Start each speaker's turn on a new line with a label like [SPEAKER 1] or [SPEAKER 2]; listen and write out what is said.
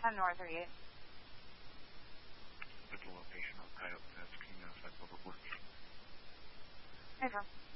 [SPEAKER 1] North38.
[SPEAKER 2] At the location of Coyote Fence, King outside Public Works.
[SPEAKER 1] Hey, Phil.